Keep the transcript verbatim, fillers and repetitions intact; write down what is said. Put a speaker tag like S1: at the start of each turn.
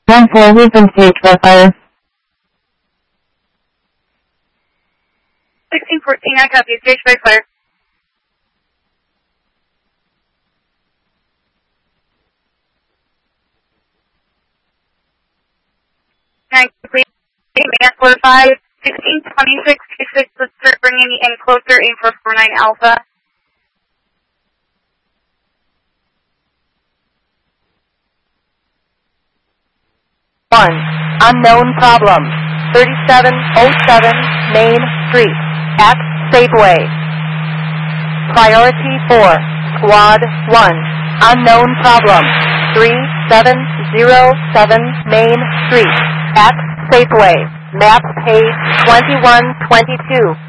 S1: one four, we've been staged by fire.
S2: sixteen fourteen, I copy, staged by fire. nine, complete, man four five, sixteen twenty-six, twenty-six, let's start bringing in closer, aim for four nine Alpha.
S3: one. Unknown problem. thirty-seven oh seven Main Street. At Safeway. Priority four. Squad one. Unknown problem. three seven zero seven Main Street. At Safeway. Map page twenty-one twenty-two.